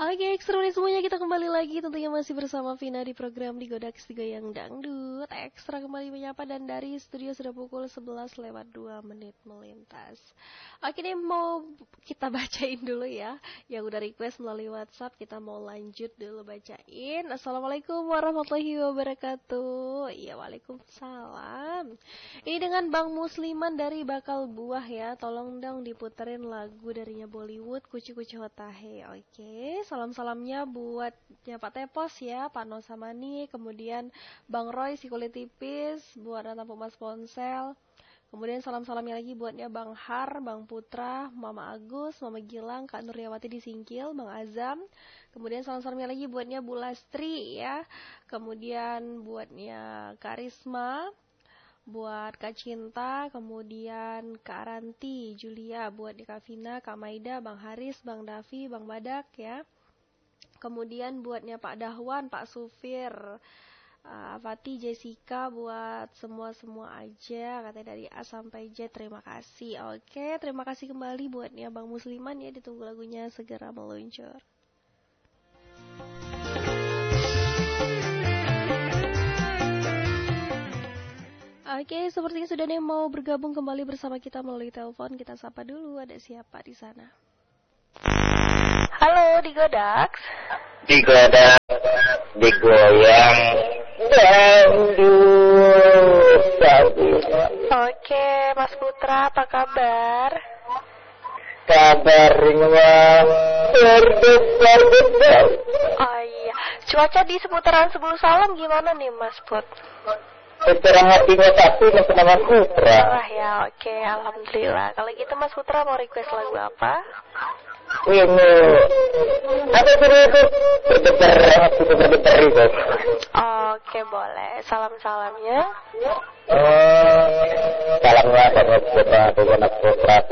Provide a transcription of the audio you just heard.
Oke, seru nih semuanya, kita kembali lagi tentunya masih bersama Vina di program Digodax Digoyang Dangdut. Ekstra kembali menyapa dan dari studio sudah pukul 11 lewat 2 menit melintas. Oke nih, mau kita bacain dulu ya yang udah request melalui WhatsApp. Kita mau lanjut dulu bacain. Assalamualaikum warahmatullahi wabarakatuh. Iya, waalaikumsalam. Ini dengan Bang Musliman dari Bakal Buah ya. Tolong dong diputerin lagu darinya Bollywood Kuci-Kuci Hotahe. Oke, salam-salamnya buat Pak Tepos ya, Pak Nosamani, kemudian Bang Roy si kulit tipis, buat Rata Mas Ponsel. Kemudian salam-salamnya lagi buatnya Bang Har, Bang Putra, Mama Agus, Mama Gilang, Kak Nuryawati di Singkil, Bang Azam. Kemudian salam-salamnya lagi buatnya Bu Lastri ya. Kemudian buatnya Karisma, buat Kak Cinta, kemudian Kak Ranti, Julia, buat Kak Vina, Kak Maida, Bang Haris, Bang Davi, Bang Badak ya. Kemudian buatnya Pak Dahwan, Pak Sufir, Fati, Jessica, buat semua aja, katanya dari A sampai Z, terima kasih. Oke, terima kasih kembali buatnya Bang Musliman ya, ditunggu lagunya segera meluncur. Oke, sepertinya sudah nih mau bergabung kembali bersama kita melalui telepon. Kita sapa dulu, ada siapa di sana? Halo, Digodax. Digodax, digoyang, dangdut. Oke, Mas Putra, apa kabar? Kabarnya berdebar-debar. Oh iya, cuaca di seputaran Sebul Salam gimana nih Mas Put? Secara hatinya satu sama Mas Putra. Wah ya, oke, alhamdulillah. Kalau gitu Mas Putra mau request lagu apa? Ini apa sih itu? Berdebar itu. Oke, boleh. Salam-salamnya. Salamnya buat Mas Putra.